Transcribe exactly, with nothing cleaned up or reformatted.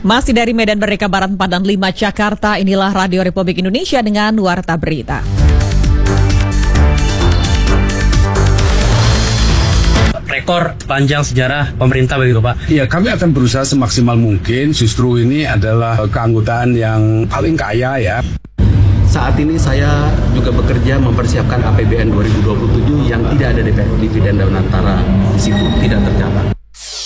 Masih dari Medan Merdeka Barat empat dan lima Jakarta, inilah Radio Republik Indonesia dengan Warta Berita. Rekor panjang sejarah pemerintah begitu Pak? Ya, kami akan berusaha semaksimal mungkin. Justru ini adalah keanggotaan yang paling kaya ya. Saat ini saya juga bekerja mempersiapkan A P B N dua ribu dua puluh tujuh yang tidak ada D P R dividen dan antara di situ tidak tercatat.